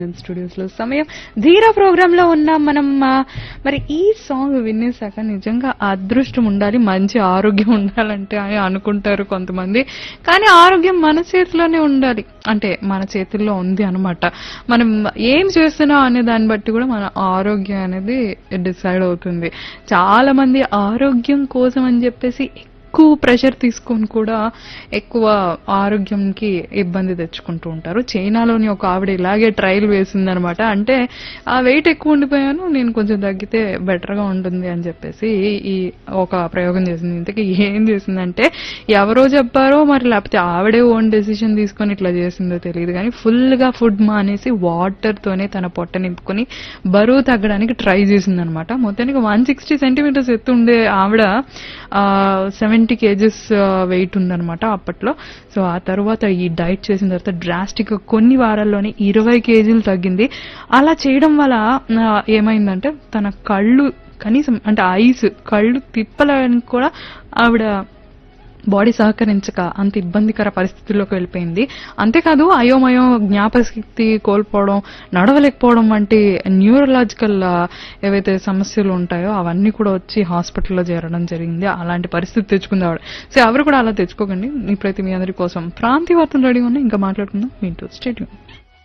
Studios లో సమయం ధీరా ప్రోగ్రామ్ లో ఉన్నాం మనం. మరి ఈ సాంగ్ వినేసాక నిజంగా అదృష్టం ఉండాలి, మంచి ఆరోగ్యం ఉండాలంటే అని అనుకుంటారు కొంతమంది. కానీ ఆరోగ్యం మన చేతిలోనే ఉండాలి, అంటే మన చేతుల్లో ఉంది అనమాట. మనం ఏం చేస్తున్నాం అనే దాన్ని బట్టి కూడా మన ఆరోగ్యం అనేది డిసైడ్ అవుతుంది. చాలా మంది ఆరోగ్యం కోసం అని చెప్పేసి ఎక్కువ ప్రెషర్ తీసుకొని కూడా ఎక్కువ ఆరోగ్యంకి ఇబ్బంది తెచ్చుకుంటూ ఉంటారు. చైనాలోని ఒక ఆవిడ ఇలాగే ట్రయల్ వేసిందనమాట. అంటే ఆ వెయిట్ ఎక్కువ ఉండిపోయాను, నేను కొంచెం తగ్గితే బెటర్ గా ఉంటుంది అని చెప్పేసి ఈ ఒక ప్రయోగం చేసింది. ఇంతకీ ఏం చేసిందంటే ఎవరో చెప్పారో మరి లేకపోతే ఆవిడే ఓన్ డెసిషన్ తీసుకొని ఇట్లా చేసిందో తెలియదు, కానీ ఫుల్ గా ఫుడ్ మానేసి వాటర్ తోనే తన పొట్ట నింపుకొని బరువు తగ్గడానికి ట్రై చేసిందనమాట. మొత్తానికి 160 సెంటీమీటర్స్ ఎత్తు ఉండే ఆవిడ 70 kgs వెయిట్ ఉందనమాట అప్పట్లో. సో ఆ తర్వాత ఈ డైట్ చేసిన తర్వాత డ్రాస్టిక్ గా కొన్ని వారాల్లోనే 20 kgs తగ్గింది. అలా చేయడం వల్ల ఏమైందంటే తన కళ్ళు కనీసం అంటే ఐస్ కళ్ళు తిప్పడానికి కూడా ఆవిడ బాడీ సహకరించక అంత ఇబ్బందికర పరిస్థితుల్లోకి వెళ్ళిపోయింది. అంతేకాదు అయోమయం, జ్ఞాపకశక్తి కోల్పోవడం, నడవలేకపోవడం వంటి న్యూరలాజికల్ ఏవైతే సమస్యలు ఉంటాయో అవన్నీ కూడా వచ్చి హాస్పిటల్లో చేరడం జరిగింది. అలాంటి పరిస్థితి తెచ్చుకుంది ఆవిడ. సో ఎవరు కూడా అలా తెచ్చుకోకండి. ఇప్పుడైతే మీ అందరి కోసం ప్రాంతీయ వార్తలు రెడీ ఉన్నాయి, ఇంకా మాట్లాడుకుందాం. వింటూ స్టేట్ యూన్.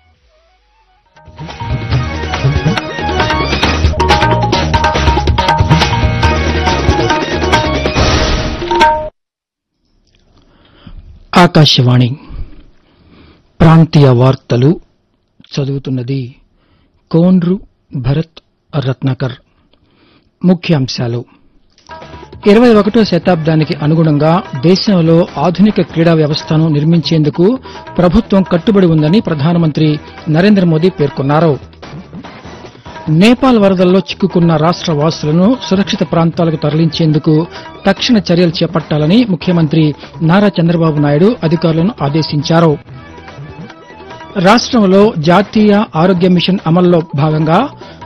ఆకాశవాణి ప్రాంతీయ వార్తలు చదువుతున్నది కోండ్రు భరత్ రత్నాకర్. ముఖ్యాంశాలు: 21వ శతాబ్దానికి అనుగుణంగా దేశంలో ఆధునిక క్రీడా వ్యవస్థను నిర్మించేందుకు ప్రభుత్వం కట్టుబడి ఉందని ప్రధానమంత్రి నరేంద్ర మోదీ పేర్కొన్నారు. నేపాల్ వరదల్లో చిక్కుకున్న రాష్ట వాసులను సురక్షిత ప్రాంతాలకు తరలించేందుకు తక్షణ చర్యలు చేపట్టాలని ముఖ్యమంత్రి నారా చంద్రబాబు నాయుడు అధికారులను ఆదేశించారు. రాష్టంలో జాతీయ ఆరోగ్య మిషన్ అమల్లో భాగంగా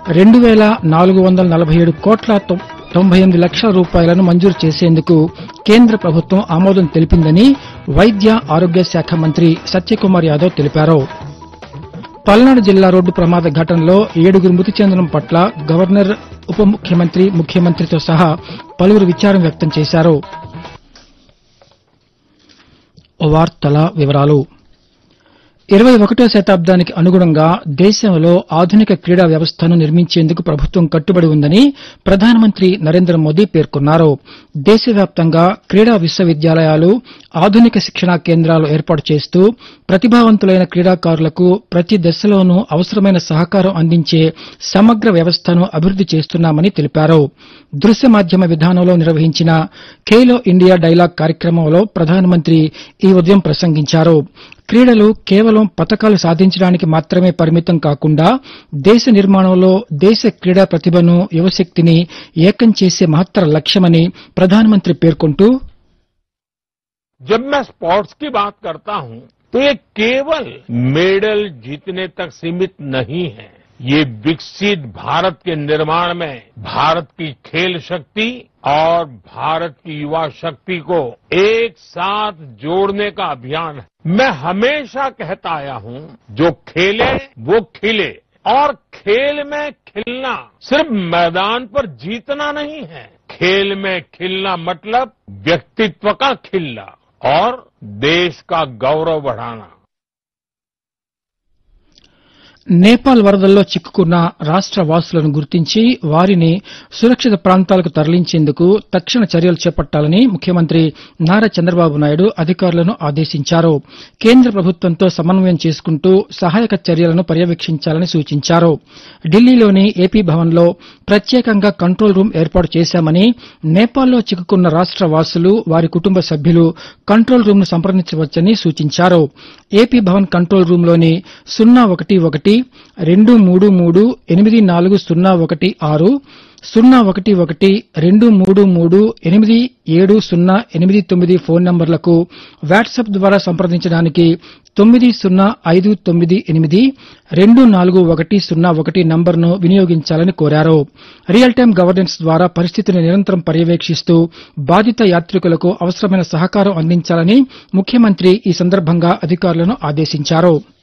2,447 కోట్ల 98 లక్షల రూపాయలను మంజూరు చేసేందుకు కేంద్ర ప్రభుత్వం ఆమోదం తెలిపిందని వైద్య ఆరోగ్య శాఖ మంత్రి సత్యకుమార్ యాదవ్ తెలిపారు. పల్నాడు జిల్లా రోడ్డు ప్రమాద ఘటనలో 7 మృతి చెందడం పట్ల గవర్నర్, ఉప ముఖ్యమంత్రి, ముఖ్యమంత్రితో సహా పలువురు విచారం వ్యక్తం చేశారు. వార్తల వివరాలు: 21వ శతాబ్దానికి అనుగుణంగా దేశంలో ఆధునిక క్రీడా వ్యవస్థను నిర్మించేందుకు ప్రభుత్వం కట్టుబడి ఉందని ప్రధానమంత్రి నరేంద్ర మోదీ పేర్కొన్నారు. దేశవ్యాప్తంగా క్రీడా విశ్వవిద్యాలయాలు, ఆధునిక శిక్షణా కేంద్రాలు ఏర్పాటు చేస్తూ ప్రతిభావంతులైన క్రీడాకారులకు ప్రతి దశలోనూ అవసరమైన సహకారం అందించే సమగ్ర వ్యవస్థను అభివృద్ది చేస్తున్నామని తెలిపారు. దృశ్య మాధ్యమ విధానంలో నిర్వహించిన ఖేలో ఇండియా డైలాగ్ కార్యక్రమంలో ప్రధానమంత్రి ఈ ఉదయం ప్రసంగించారు. క్రీడలు కేవలం పతకాలు సాధించడానికి మాత్రమే పరిమితం కాకుండా దేశ నిర్మాణంలో దేశ క్రీడా ప్రతిభను, యువశక్తిని ఏకం చేసే మహత్తర లక్ష్యమని ప్రధానమంత్రి పేర్కొంటూ, जब मैं स्पोर्ट्स की बात करता हूं तो ये केवल मेडल जीतने तक सीमित नहीं है. ये विकसित भारत के निर्माण में भारत की खेल शक्ति और भारत की युवा शक्ति को एक साथ जोड़ने का अभियान है. मैं हमेशा कहता आया हूं, जो खेले वो खिले. और खेल में खिलना सिर्फ मैदान पर जीतना नहीं है. खेल में खिलना मतलब व्यक्तित्व का खिलना और देश का गौरव बढ़ाना. నేపాల్ వరదల్లో చిక్కుకున్న రాష్ట వాసులను గుర్తించి వారిని సురక్షిత ప్రాంతాలకు తరలించేందుకు తక్షణ చర్యలు చేపట్టాలని ముఖ్యమంత్రి నారా చంద్రబాబు నాయుడు అధికారులను ఆదేశించారు. కేంద్ర ప్రభుత్వంతో సమన్వయం చేసుకుంటూ సహాయక చర్యలను పర్యవేక్షించాలని సూచించారు. ఢిల్లీలోని ఏపీ భవన్లో ప్రత్యేకంగా కంట్రోల్ రూమ్ ఏర్పాటు చేశామని, నేపాల్లో చిక్కుకున్న రాష్ట వాసులు, వారి కుటుంబ సభ్యులు కంట్రోల్ రూమ్ ను సంప్రదించవచ్చని సూచించారు. AP Bhavan control రూంలోని 011-233-84016 011-233-87089 phone నంబర్లకు WhatsApp ద్వారా సంప్రదించడానికి 9058-24101 నంబర్ను వినియోగించాలని కోరారు. రియల్ టైం గవర్నెన్స్ ద్వారా పరిస్థితిని నిరంతరం పర్యవేక్షిస్తూ బాధిత యాత్రికులకు అవసరమైన సహకారం అందించాలని ముఖ్యమంత్రి ఈ సందర్భంగా అధికారులను ఆదేశించారు.